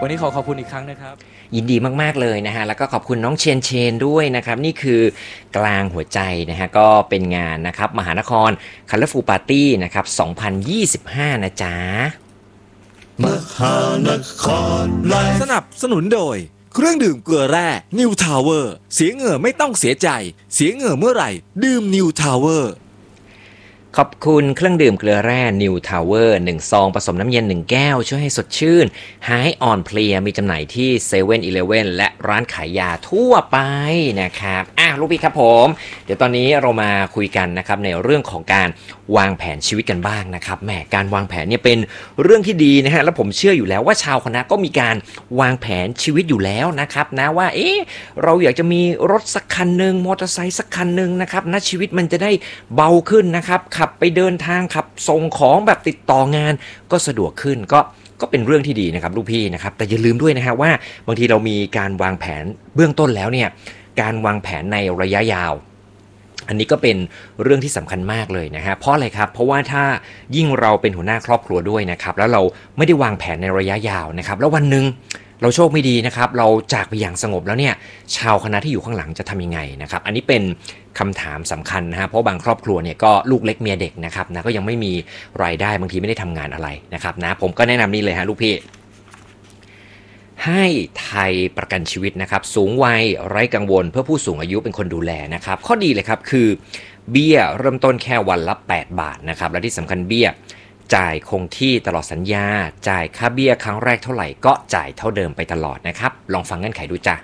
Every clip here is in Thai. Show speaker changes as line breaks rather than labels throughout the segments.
วันนี้ขอขอบคุณอีกครั้งนะครับ
ยินดีมากๆเลยนะฮะแล้วก็ขอบคุณน้องเชนด้วยนะครับนี่คือกลางหัวใจนะฮะก็เป็นงานนะครับมหานคร Colorful Party นะครับ2025นะจ๊ะ
มหานครแลสนับสนุนโดยเครื่องดื่มเกลือแร่ New Tower เสียเหงื่อไม่ต้องเสียใจเสียเหงื่อเมื่อไหร่ดื่ม New Tower
ขอบคุณเครื่องดื่มเกลือแร่ New Tower 1 ซองผสมน้ำเย็น 1 แก้วช่วยให้สดชื่นหายอ่อนเพลียมีจำหน่ายที่7 e เ e ่ e อและร้านขายยาทั่วไปนะครับลูกพี่ครับผมเดี๋ยวตอนนี้เรามาคุยกันนะครับในเรื่องของการวางแผนชีวิตกันบ้างนะครับแหมการวางแผนเนี่ยเป็นเรื่องที่ดีนะฮะแล้วผมเชื่ออยู่แล้วว่าชาวคณะก็มีการวางแผนชีวิตอยู่แล้วนะครับนะว่าเราอยากจะมีรถสักคันหนึ่งมอเตอร์ไซค์สักคันหนึ่งนะครับนะชีวิตมันจะได้เบาขึ้นนะครับขับไปเดินทางขับส่งของแบบติดต่องานก็สะดวกขึ้นก็เป็นเรื่องที่ดีนะครับลูกพี่นะครับแต่อย่าลืมด้วยนะฮะว่าบางทีเรามีการวางแผนเบื้องต้นแล้วเนี่ยการวางแผนในระยะยาวอันนี้ก็เป็นเรื่องที่สำคัญมากเลยนะฮะเพราะอะไรครับเพราะว่าถ้ายิ่งเราเป็นหัวหน้าครอบครัวด้วยนะครับแล้วเราไม่ได้วางแผนในระยะยาวนะครับแล้ววันหนึ่งเราโชคไม่ดีนะครับเราจากไปอย่างสงบแล้วเนี่ยชาวคณะที่อยู่ข้างหลังจะทำยังไงนะครับอันนี้เป็นคำถามสำคัญนะฮะเพราะบางครอบครัวเนี่ยก็ลูกเล็กเมียเด็กนะครับนะก็ยังไม่มีรายได้บางทีไม่ได้ทำงานอะไรนะครับนะผมก็แนะนำนี่เลยฮะลูกพี่ให้ไทยประกันชีวิตนะครับสูงวัยไร้กังวลเพื่อผู้สูงอายุเป็นคนดูแลนะครับข้อดีเลยครับคือเบี้ยเริ่มต้นแค่วันละ8 บาทนะครับและที่สำคัญเบี้ยจ่ายคงที่ตลอดสัญญาจ่ายค่าเบี้ยครั้งแรกเท่าไหร่ก็จ่ายเท่าเดิมไปตลอดนะครับลองฟังเงื่อนไขดูจ้ะ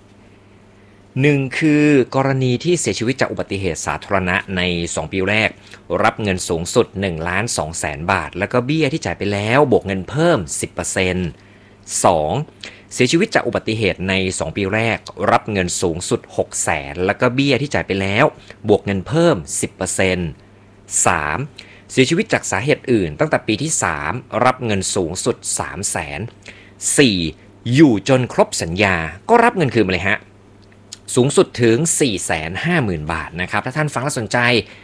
1คือกรณีที่เสียชีวิตจากอุบัติเหตุสาธารณะใน2 ปีแรกรับเงินสูงสุด 1,200,000 บาทแล้วก็เบี้ยที่จ่ายไปแล้วบวกเงินเพิ่ม 10% 2. เสียชีวิตจากอุบัติเหตุใน2 ปีแรกรับเงินสูงสุด 600,000แล้วก็เบี้ยที่จ่ายไปแล้วบวกเงินเพิ่ม 10% 3. เสียชีวิตจากสาเหตุอื่นตั้งแต่ปีที่3รับเงินสูงสุด 300,000 4. อยู่จนครบสัญญาก็รับเงินคืนมาเลยฮะสูงสุดถึง 450,000 บาทนะครับถ้าท่านฟังแล้วสนใจ